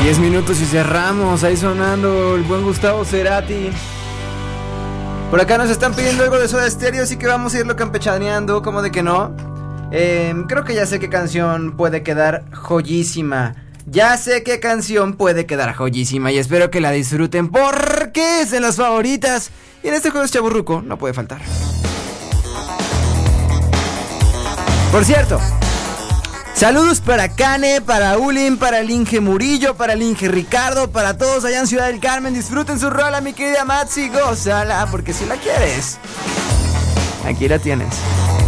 10 minutos y cerramos. Ahí sonando el buen Gustavo Cerati. Por acá nos están pidiendo algo de Soda Stereo, así que vamos a irlo campechaneando. ¿Cómo de que no? Creo que ya sé qué canción puede quedar joyísima. Ya sé qué canción puede quedar joyísima y espero que la disfruten porque es de las favoritas. Y en este juego es chaburruco, no puede faltar. Por cierto, saludos para Cane, para Ulin, para el Inge Murillo, para el Inge Ricardo, para todos allá en Ciudad del Carmen. Disfruten su rola, mi querida Matsi, gózala, porque si la quieres, aquí la tienes.